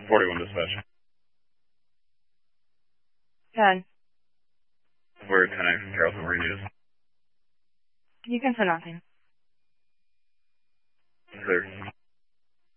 41 dispatch. Good. We're 10X Carrollton, where you need us. You can send nothing. Clear.